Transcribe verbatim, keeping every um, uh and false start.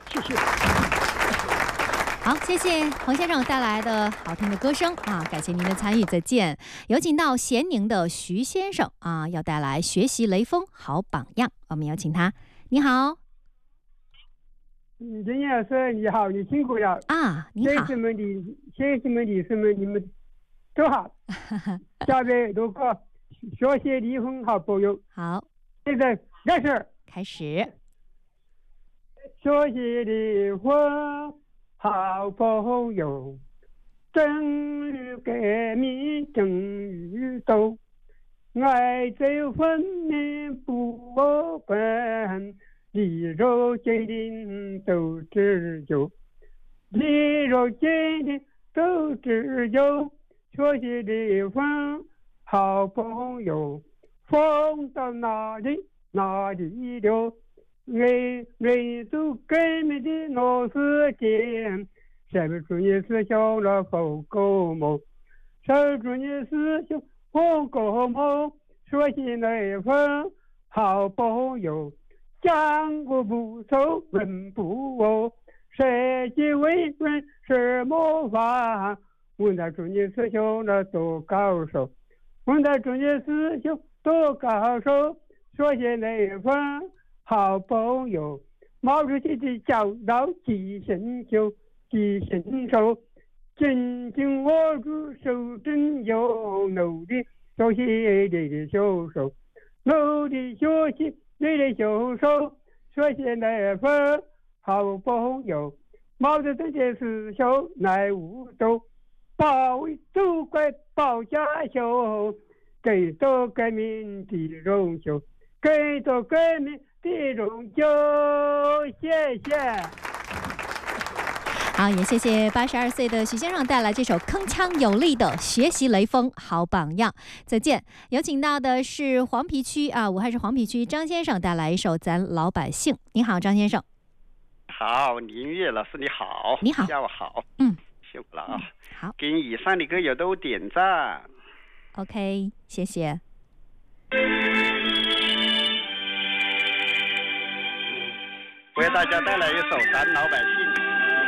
谢谢。 好，谢谢洪先生带来的好听的歌声啊，感谢您的参与，再见。有请到咸宁的徐先生啊，要带来学习雷锋好榜样，我们有请他。你好。 嗯，金老师你好，你辛苦了啊，你好。 学生们的学生们女士们，你们都好。下面如果学习离婚好朋友， 好， 现在开始开始。 学习离婚好朋友，正与革命正与斗，爱憎分明不分，离肉坚定斗智勇，离肉坚定斗智勇，学习离婚好朋友，风到哪里哪里流。为为祖革命的老时间，社会主义思想了不够梦，社会主义思想不够梦，说起雷锋好朋友，江湖不愁人不窝，设计为人是模范，文化主义思想了多高手，文化主义思想多高手，说起雷锋好朋友，毛主席的教导记深究，记深受，真正握住手真有，努力学习累累修手，努力学习累累修手，学习雷锋好朋友，毛泽东的思想乃无斗，保卫祖国保家休，给到革命的荣休，给到革命的荣休，谢谢。 好，也谢谢八十二岁的徐先生带来这首铿锵有力的学习雷锋好榜样。再见。有请到的是黄陂区啊，武汉市黄陂区张先生带来一首《咱老百姓》。你好，张先生。 好，林月老师你好。 你好， 下午好。 嗯， 辛苦了啊。 好， 给以上的歌友都点赞。 OK， 谢谢。 为大家带来一首《咱老百姓》。